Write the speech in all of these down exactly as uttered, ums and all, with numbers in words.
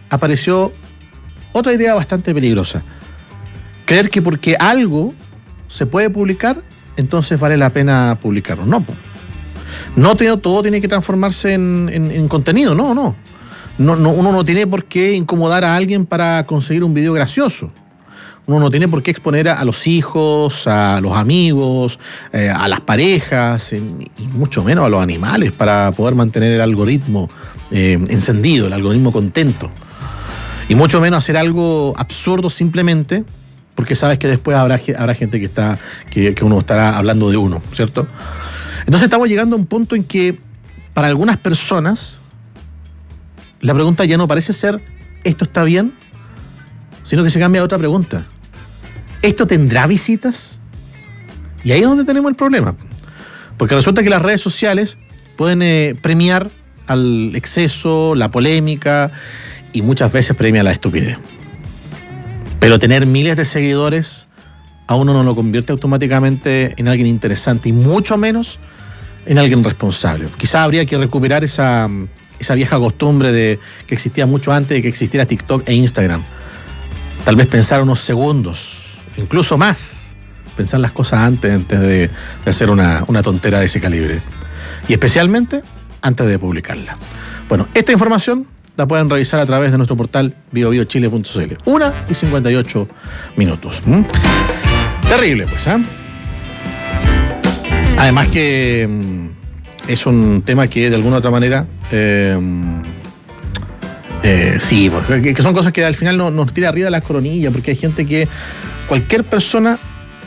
apareció otra idea bastante peligrosa. Creer que porque algo se puede publicar, entonces vale la pena publicarlo. No, no todo tiene que transformarse en, en, en contenido, no, no. No, no. Uno no tiene por qué incomodar a alguien para conseguir un video gracioso. Uno no tiene por qué exponer a, a los hijos, a los amigos, eh, a las parejas, en, y mucho menos a los animales para poder mantener el algoritmo eh, encendido, el algoritmo contento. Y mucho menos hacer algo absurdo simplemente porque sabes que después habrá, habrá gente que, está, que, que uno estará hablando de uno, ¿cierto? Entonces estamos llegando a un punto en que para algunas personas la pregunta ya no parece ser ¿esto está bien?, sino que se cambia a otra pregunta. ¿Esto tendrá visitas? Y ahí es donde tenemos el problema. Porque resulta que las redes sociales pueden eh, premiar al exceso, la polémica, y muchas veces premia la estupidez. Pero tener miles de seguidores a uno no lo convierte automáticamente en alguien interesante, y mucho menos en alguien responsable. Quizás habría que recuperar esa, esa vieja costumbre de que existía mucho antes de que existiera TikTok e Instagram. Tal vez pensar unos segundos, incluso más, pensar las cosas antes, antes de, de hacer una, una tontera de ese calibre. Y especialmente antes de publicarla. Bueno, esta información la pueden revisar a través de nuestro portal bio bio chile punto c l. Una y cincuenta y ocho minutos. ¿Mm? Terrible, pues, ¿eh? Además que mm, es un tema que de alguna u otra manera... Eh, Eh, sí, pues, que son cosas que al final nos, nos tira arriba la coronilla, porque hay gente que, cualquier persona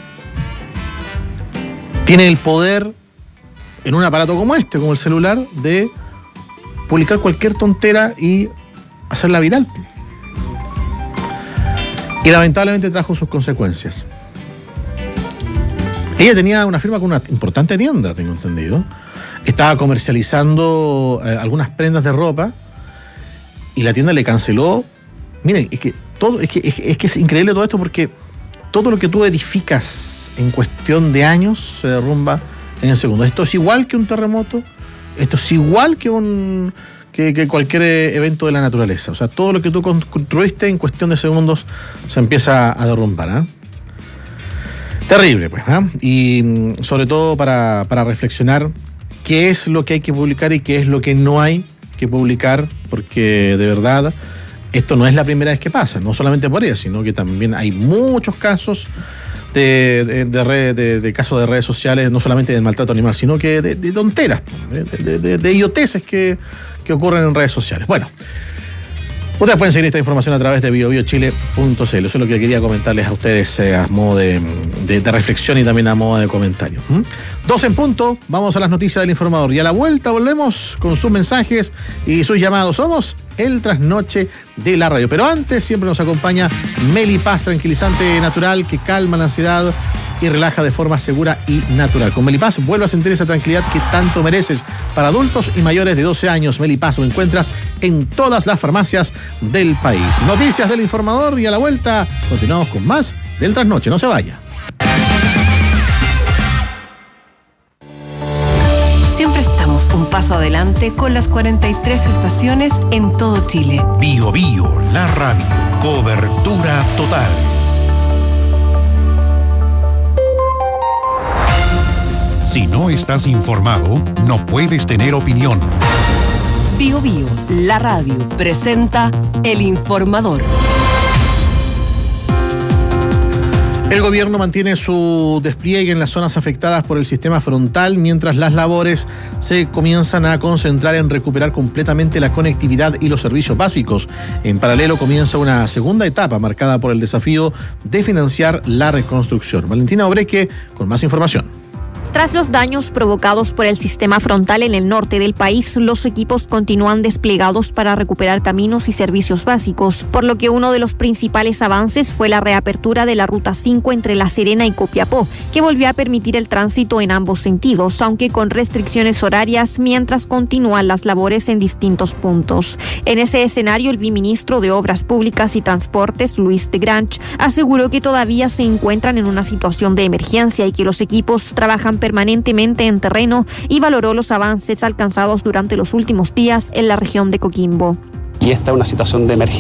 tiene el poder en un aparato como este, como el celular, de publicar cualquier tontera y hacerla viral. Y lamentablemente trajo sus consecuencias. Ella tenía una firma con una importante tienda, tengo entendido. Estaba comercializando eh, algunas prendas de ropa. Y la tienda le canceló. Miren, es que todo, es que, es, es que es increíble todo esto, porque todo lo que tú edificas en cuestión de años se derrumba en el segundo. Esto es igual que un terremoto, esto es igual que un que, que cualquier evento de la naturaleza. O sea, todo lo que tú construiste en cuestión de segundos se empieza a derrumbar, ¿eh? Terrible, pues, ¿eh? Y sobre todo para, para reflexionar qué es lo que hay que publicar y qué es lo que no hay que publicar, porque de verdad esto no es la primera vez que pasa, no solamente por ella, sino que también hay muchos casos de, de, de, red, de, de casos de redes sociales, no solamente del maltrato animal, sino que de, de tonteras, de, de, de, de idioteces que, que ocurren en redes sociales. Bueno, ustedes pueden seguir esta información a través de bio bio chile punto c l. Eso es lo que quería comentarles a ustedes eh, a modo de, de, de reflexión y también a modo de comentario. ¿Mm? Dos en punto, vamos a las noticias del informador. Y a la vuelta volvemos con sus mensajes y sus llamados. Somos el trasnoche de la radio. Pero antes siempre nos acompaña Melipaz, tranquilizante natural que calma la ansiedad y relaja de forma segura y natural. Con Melipaz vuelve a sentir esa tranquilidad que tanto mereces. Para adultos y mayores de doce años, Melipaz lo encuentras en todas las farmacias del país. Noticias del informador y a la vuelta continuamos con más del trasnoche. No se vaya. Siempre estamos un paso adelante con las cuarenta y tres estaciones en todo Chile. Bio Bio, la radio. Cobertura total. Si no estás informado, no puedes tener opinión. Bio Bio, la radio, presenta El Informador. El gobierno mantiene su despliegue en las zonas afectadas por el sistema frontal, mientras las labores se comienzan a concentrar en recuperar completamente la conectividad y los servicios básicos. En paralelo comienza una segunda etapa marcada por el desafío de financiar la reconstrucción. Valentina Obreque con más información. Tras los daños provocados por el sistema frontal en el norte del país, los equipos continúan desplegados para recuperar caminos y servicios básicos, por lo que uno de los principales avances fue la reapertura de la Ruta cinco entre La Serena y Copiapó, que volvió a permitir el tránsito en ambos sentidos, aunque con restricciones horarias, mientras continúan las labores en distintos puntos. En ese escenario, el viceministro de Obras Públicas y Transportes, Luis de Granch, aseguró que todavía se encuentran en una situación de emergencia y que los equipos trabajan permanentemente en terreno, y valoró los avances alcanzados durante los últimos días en la región de Coquimbo. Y esta es una situación de emergencia